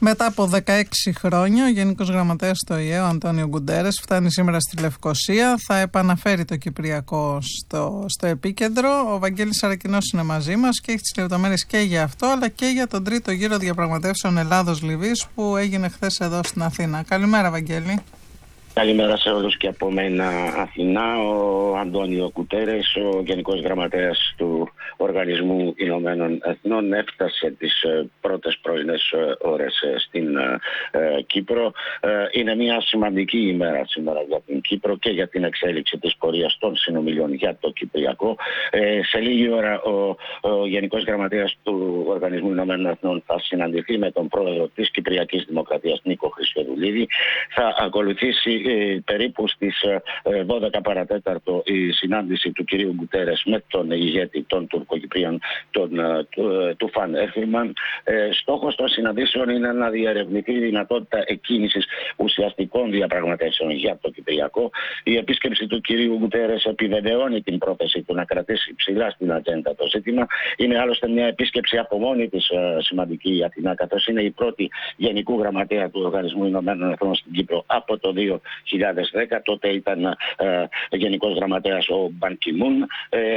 Μετά από 16 χρόνια, ο Γενικός Γραμματέας του ΟΗΕ, ο Αντώνιο Γκουντέρες, φτάνει σήμερα στη Λευκοσία. Θα επαναφέρει το Κυπριακό στο επίκεντρο. Ο Βαγγέλης Σαρακινός είναι μαζί μας και έχει τις λεπτομέρειες και για αυτό, αλλά και για τον τρίτο γύρο διαπραγματεύσεων Ελλάδος-Λιβύης που έγινε χθες εδώ στην Αθήνα. Καλημέρα, Βαγγέλη. Καλημέρα σε όλους και από μένα Αθηνά. Ο Αντώνιο Γκουντέρες, ο Γενικός Γραμματέας του Οργανισμού Ηνωμένων Εθνών, έφτασε τις πρώτες πρωινές ώρες στην Κύπρο. Είναι μια σημαντική ημέρα σήμερα για την Κύπρο και για την εξέλιξη της πορείας των συνομιλιών για το Κυπριακό. Σε λίγη ώρα ο Γενικός Γραμματέας του Οργανισμού Ηνωμένων Εθνών θα συναντηθεί με τον πρόεδρο της Κυπριακής Δημοκρατίας, Νίκο Χριστοδουλίδη. Θα ακολουθήσει περίπου στις 12 παρατέταρτο η συνάντηση του κυρίου Γκουντέρες με τον ηγέτη των Τουρκοκυπρίων, του Φαν Έφημαν. Στόχος των συναντήσεων είναι να διερευνηθεί η δυνατότητα εκκίνησης ουσιαστικών διαπραγματεύσεων για το Κυπριακό. Η επίσκεψη του κυρίου Γκουντέρες επιβεβαιώνει την πρόθεση του να κρατήσει ψηλά στην ατζέντα το ζήτημα. Είναι άλλωστε μια επίσκεψη από μόνη της σημαντική η Αθηνά, καθώς είναι η πρώτη Γενικού Γραμματέα του Οργανισμού Ηνωμένων Εθνών στην Κύπρο από το 2010. Τότε ήταν Γενικός Γραμματέας ο Μπαν Κι Μουν.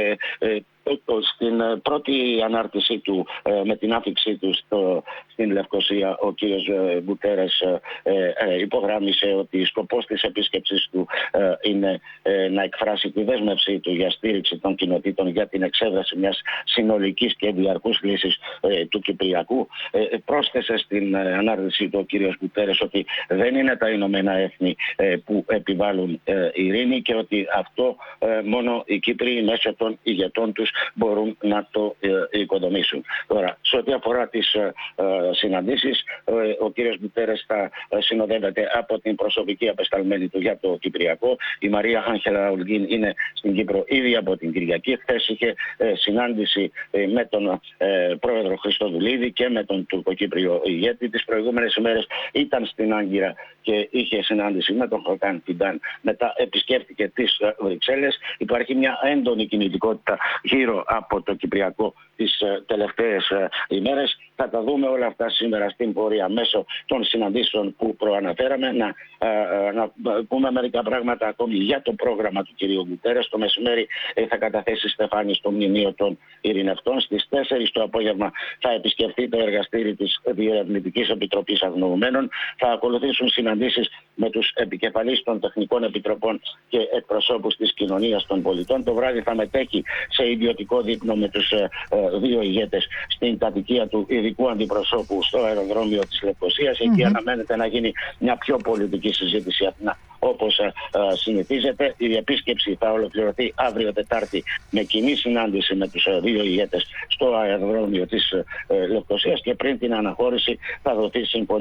Στην πρώτη ανάρτησή του, με την άφηξή του στην Λευκοσία, ο κύριος Γκουντέρες υπογράμμισε ότι σκοπός της επίσκεψης του είναι να εκφράσει τη δέσμευσή του για στήριξη των κοινοτήτων για την εξέβραση μιας συνολικής και διαρκούς λύσης του Κυπριακού. Πρόσθεσε στην ανάρτησή του ο κύριος Γκουντέρες ότι δεν είναι τα Ηνωμένα Έθνη που επιβάλλουν ειρήνη και ότι αυτό μόνο οι Κύπροι μέσω των ηγετών τους μπορούν να το οικοδομήσουν. Τώρα, σε ό,τι αφορά τις συναντήσεις, ο κύριος Γκουντέρες θα συνοδεύεται από την προσωπική απεσταλμένη του για το Κυπριακό. Η Μαρία Άγχελα Ολγκίν είναι στην Κύπρο ήδη από την Κυριακή. Χθες είχε συνάντηση με τον πρόεδρο Χριστοδουλίδη και με τον Τουρκοκύπριο ηγέτη. Τις προηγούμενες ημέρες ήταν στην Άγκυρα και είχε συνάντηση με τον Χακάν Φιντάν. Μετά επισκέφτηκε τις Βρυξέλλες. Υπάρχει μια έντονη κινητικότητα γύρω από το Κυπριακό τις τελευταίες ημέρες. Θα τα δούμε όλα αυτά σήμερα στην πορεία μέσω των συναντήσεων που προαναφέραμε. Να πούμε μερικά πράγματα ακόμη για το πρόγραμμα του κυρίου Γκουντέρες. Το μεσημέρι θα καταθέσει στεφάνι στο Μνημείο των Ειρηνευτών. Στις 4 το απόγευμα θα επισκεφθεί το εργαστήρι της Διερευνητικής Επιτροπής Αγνοωμένων. Θα ακολουθήσουν συναντήσεις με τους επικεφαλείς των τεχνικών επιτροπών και εκπροσώπους της κοινωνίας των πολιτών. Το βράδυ θα μετέχει σε ιδιωτικό δείπνο με τους δύο ηγέτες στην κατοικία του ειδικού αντιπροσώπου στο αεροδρόμιο της Λευκοσίας. Εκεί αναμένεται να γίνει μια πιο πολιτική συζήτηση όπως συνηθίζεται. Η επίσκεψη θα ολοκληρωθεί αύριο Τετάρτη με κοινή συνάντηση με τους δύο ηγέτες στο αεροδρόμιο της Λευκοσίας και πριν την αναχώρηση θα δοθεί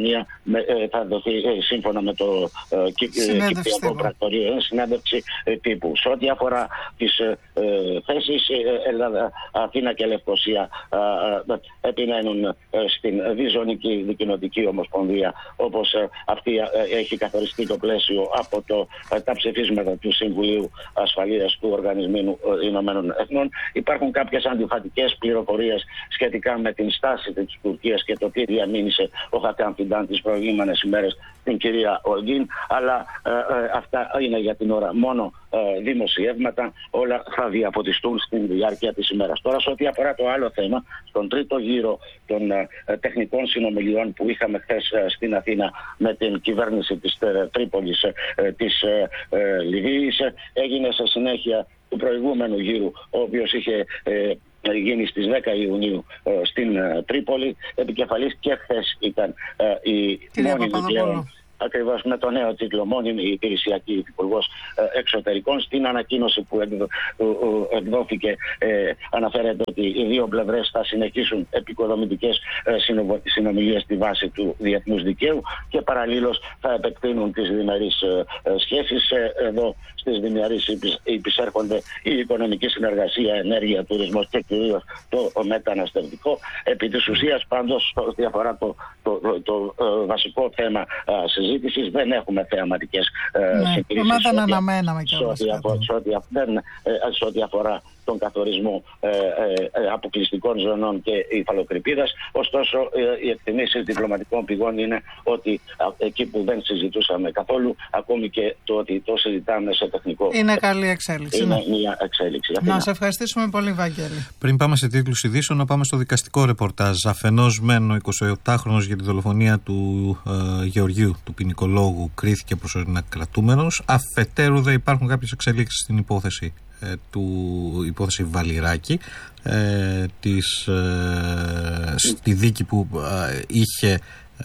σύμφωνα με το Κυπριακό Πρακτορείο συνέντευξη τύπου. Σε ό,τι αφορά τις θέσεις, Ελλάδα, Αθήνα και Λευκοσία επιμένουν στην διζωνική δικοινοτική ομοσπονδία, όπως αυτή έχει καθοριστεί το πλαίσιο από τα ψηφίσματα του Συμβουλίου Ασφαλείας του Οργανισμού Ηνωμένων Εθνών. Υπάρχουν κάποιες αντιφατικές πληροφορίες σχετικά με την στάση της Τουρκίας και το τι διαμήνυσε ο Χακάν Φιντάν τις προηγούμενες ημέρες την κυρία Ολγκίν, αλλά αυτά είναι για την ώρα μόνο δημοσιεύματα. Όλα θα διαφωτιστούν στην διάρκεια της ημέρας. Τώρα, σε ό,τι αφορά το άλλο θέμα, στον τρίτο γύρο των τεχνικών συνομιλιών που είχαμε χθες στην Αθήνα με την κυβέρνηση της Τρίπολης της Λιβύης, έγινε σε συνέχεια του προηγούμενου γύρου, ο οποίος είχε γίνει στις 10 Ιουνίου στην Τρίπολη. Επικεφαλής και χθες ήταν η μόνιμη πλέον, ακριβώς με το νέο τίτλο, μόνιμη υπηρεσιακή υπουργός εξωτερικών. Στην ανακοίνωση που εκδόθηκε αναφέρεται ότι οι δύο πλευρές θα συνεχίσουν επικοδομητικές συνομιλίες στη βάση του διεθνούς δικαίου και παραλλήλως θα επεκτείνουν τις διμερείς σχέσεις. Εδώ στις διμερείς υπησέρχονται η οικονομική συνεργασία, ενέργεια, τουρισμός και κυρίως το μεταναστευτικό. Επί της ουσίας πάντως, ό,τι αφορά το βασικό θέμα συζήτησης, δεν έχουμε θεαματικές συγκρίσεις. Δεν αναμέναμε σε ό,τι αφορά τον καθορισμό αποκλειστικών ζωνών και υφαλοκρηπίδας. Ωστόσο, οι εκτιμήσεις διπλωματικών πηγών είναι ότι εκεί που δεν συζητούσαμε καθόλου, ακόμη και το ότι το συζητάμε σε τεχνικό. Είναι καλή εξέλιξη. Είναι μια εξέλιξη. Να σε ευχαριστήσουμε πολύ, Βαγγέλη. Πριν πάμε σε τίτλους ειδήσεων, να πάμε στο δικαστικό ρεπορτάζ. Αφενός μεν ο 28χρονος για τη δολοφονία του Γεωργίου, του ποινικολόγου, κρίθηκε προσωρινά κρατούμενος. Αφετέρου δεν υπάρχουν κάποιες εξελίξεις στην υπόθεση υπόθεση Βαλιράκη, στη δίκη που είχε.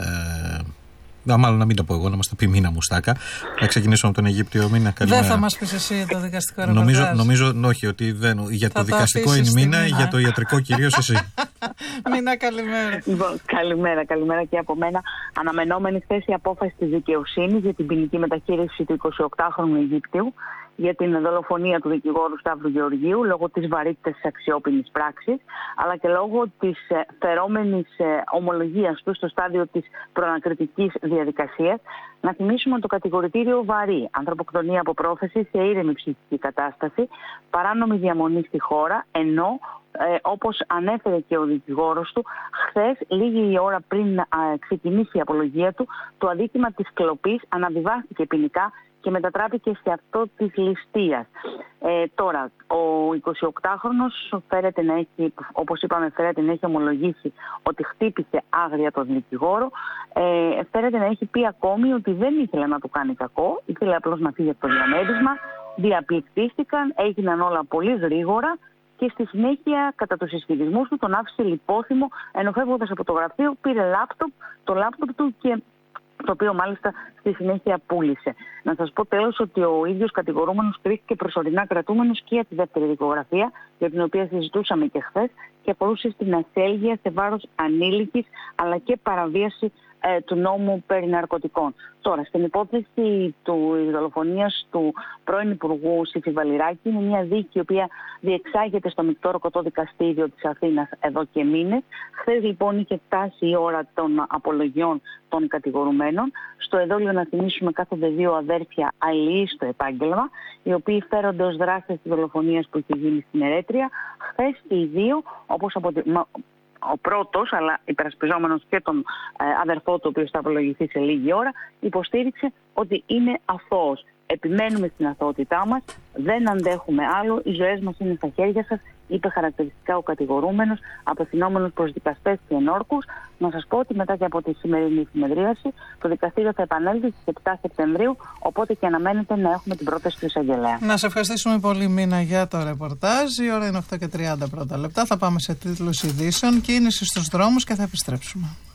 Μάλλον να μην το πω εγώ, να μας το πει Μίνα Μουστάκα. Να ξεκινήσουμε από τον Αιγύπτιο. Μίνα, καλημέρα. Δεν θα μας πεις εσύ το δικαστικό ρεπορτάζ. Νομίζω όχι, ότι για το δικαστικό είναι Μίνα, για το ιατρικό κυρίως εσύ. Μίνα, καλημέρα. Καλημέρα και από μένα. Αναμενόμενη χθες η απόφαση της δικαιοσύνης για την ποινική μεταχείριση του 28χρονου Αιγύπτιου για την δολοφονία του δικηγόρου Σταύρου Γεωργίου λόγω της βαρύτητας της αξιόπινης πράξης, αλλά και λόγω της φερόμενης ομολογίας του στο στάδιο της προανακριτικής διαδικασίας. Να θυμίσουμε ότι το κατηγορητήριο βαρύ, ανθρωποκτονία από πρόθεση σε ήρεμη ψυχική κατάσταση, παράνομη διαμονή στη χώρα, ενώ όπως ανέφερε και ο δικηγόρος του, χθες, λίγη η ώρα πριν ξεκινήσει η απολογία του, το αδίκημα της κλοπής αναβιβάστηκε ποινικά και μετατράπηκε σε αυτό της ληστείας. Τώρα, ο 28χρονος φέρεται να έχει, όπως είπαμε, να έχει ομολογήσει ότι χτύπησε άγρια τον δικηγόρο. Φέρεται να έχει πει ακόμη ότι δεν ήθελε να του κάνει κακό, ήθελε απλώς να φύγει από το διαμέρισμα. Διαπληκτίστηκαν, έγιναν όλα πολύ γρήγορα και στη συνέχεια, κατά τους ισχυρισμούς του, τον άφησε λιπόθυμο, ενώ φεύγοντας από το γραφείο πήρε το λάπτοπ του και το οποίο μάλιστα στη συνέχεια πούλησε. Να σας πω τέλος ότι ο ίδιος κατηγορούμενος κρίθηκε προσωρινά κρατούμενος και για τη δεύτερη δικογραφία, για την οποία συζητούσαμε και χθες, και αφορούσε στην ασέλγεια σε βάρος ανήλικης αλλά και παραβίαση του νόμου περί ναρκωτικών. Τώρα, στην υπόθεση της δολοφονίας του πρώην Υπουργού Σύφη Βαλιράκη, είναι μια δίκη η οποία διεξάγεται στο Μεικτό Ορκωτό Δικαστήριο της Αθήνας εδώ και μήνες. Χθες λοιπόν είχε φτάσει η ώρα των απολογιών των κατηγορουμένων. Στο εδόλιο, να θυμίσουμε, κάθονται δύο αδέρφια αλληλείς στο επάγγελμα, οι οποίοι φέρονται ως δράστες της δολοφονίας που είχε γίνει στην Ερέτρια. Χθες και οι δύο, όπως ο πρώτος, αλλά υπερασπιζόμενος και τον αδερφό του, ο οποίος θα απολογηθεί σε λίγη ώρα, υποστήριξε ότι είναι αθώος. Επιμένουμε στην αθωότητά μας, δεν αντέχουμε άλλο, οι ζωές μας είναι στα χέρια σας, είπε χαρακτηριστικά ο κατηγορούμενος, απευθυνόμενος προς δικαστές και ενόρκους. Να σας πω ότι μετά και από τη σημερινή συνεδρίαση, το δικαστήριο θα επανέλθει στις 7 Σεπτεμβρίου, οπότε και αναμένεται να έχουμε την πρόταση του εισαγγελέα. Να σε ευχαριστήσουμε πολύ, Μίνα, για το ρεπορτάζ. Η ώρα είναι 8:30 πρώτα λεπτά. Θα πάμε σε τίτλους ειδήσεων, κίνηση στους δρόμους και θα επιστρέψουμε.